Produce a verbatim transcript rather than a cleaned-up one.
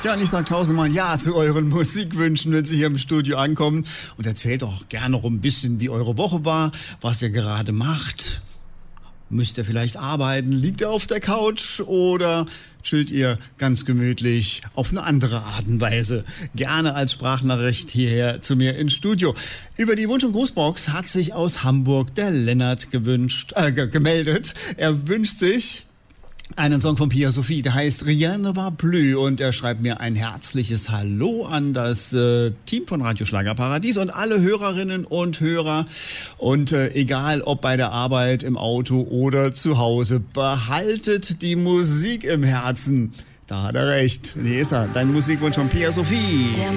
Ja, und ich sage tausendmal Ja zu euren Musikwünschen, wenn Sie hier im Studio ankommen. Und erzählt doch gerne noch ein bisschen, wie eure Woche war, was ihr gerade macht. Müsst ihr vielleicht arbeiten? Liegt ihr auf der Couch oder chillt ihr ganz gemütlich auf eine andere Art und Weise? Gerne als Sprachnachricht hierher zu mir ins Studio. Über die Wunsch- und Grußbox hat sich aus Hamburg der Lennart gewünscht, äh, g- gemeldet. Er wünscht sich einen Song von Pia Sophie, der heißt Rien ne va plus, und er schreibt mir ein herzliches Hallo an das äh, Team von Radio Schlagerparadies und alle Hörerinnen und Hörer. Und äh, egal ob bei der Arbeit, im Auto oder zu Hause, behaltet die Musik im Herzen. Da hat er recht. Hier ist er, dein Musikwunsch von Pia Sophie. Der